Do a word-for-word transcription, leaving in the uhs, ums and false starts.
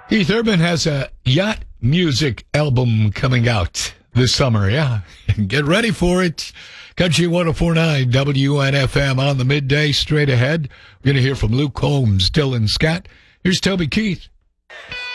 Keith Urban has a yacht music album coming out this summer. Yeah, get ready for it. Country one oh four point nine W N F M on the midday. Straight ahead, we're going to hear from Luke Combs, Dylan Scott. Here's Toby Keith.